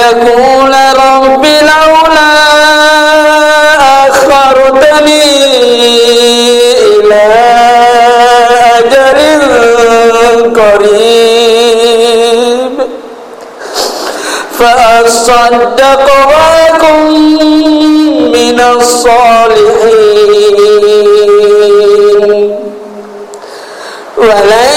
يقول رب لولا أخرتني إلى أجل قريب فأصدق وأكن من الصالحين ولن